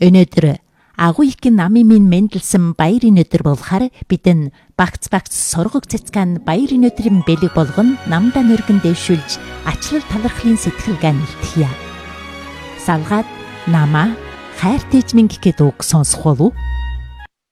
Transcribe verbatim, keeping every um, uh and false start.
Өнөөдөр агуу их намын минь мэндэлсэн баярын өдөр болохоор бидэн багц багц сургаг цэцгэн баярын өдрийн бэлэг болгон намдаа нөргөн дэвшүүлж ачлал талархлын сэтгэлгээ нэлтгэе. Салгаад намаа хайртай эзэмнэ гэхэд үг сонсох болов уу?